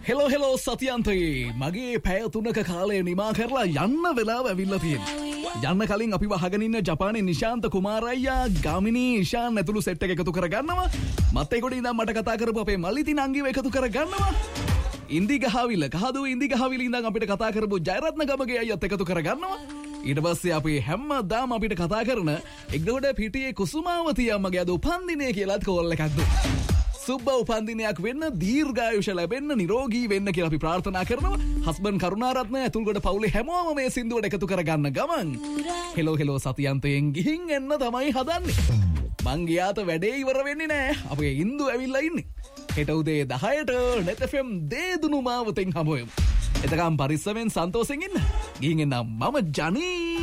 Hello hello සතියන්තයේ මගේ පැය 3ක කාලය නිමා කරලා යන්න වෙලාව ඇවිල්ලා තියෙනවා. යන්න කලින් අපි වහගෙන ඉන්න ජපානයේ නිශාන්ත කුමාරයියා ගාමිණී ඉෂාන් ඇතුළු සෙට් එක එකතු කරගන්නවා. මත් ඒකට ඉඳන් මට කතා කරපු අපේ මල්ලිති නංගිව එකතු කරගන්නවා. ඉන්දි ගහවිල කහදුව ඉන්දි ගහවිල ඉඳන් අපිට කතා කරපු ජයරත්න ගමගේ අයියත් එකතු කරගන්නවා. ඊට පස්සේ අපි හැමදාම අපිට කතා කරන එක්දොඩ පිටියේ කුසුමාවතිය අම්මගේ අද උපන්දිනය කියලාත් කෝල් එකක් දුන්නා. සුබ උපන්දිනයක් වෙන්න දීර්ඝායුෂ ලැබෙන්න නිරෝගී වෙන්න කියලා අපි ප්‍රාර්ථනා කරනවා. හස්බන්ඩ් කරුණාරත්න ඇතුල්ගොඩ පවුලේ හැමෝම මේ සින්දුවට එකතු කරගන්න ගමන් හෙලෝ හෙලෝ සතියන්තයෙන් ගිහින් එන්න තමයි හදන්නේ. මං ගියාට වැඩේ ඉවර වෙන්නේ නෑ. අපේ ඉන්දු ඇවිල්ලා ඉන්නේ. හෙට උදේ 10ට net fm දේදුණු මාවතෙන් හමුවෙමු. එතකම් පරිස්සමෙන් සන්තෝෂෙන් ඉන්න. ගිහින් එන්න මම ජනී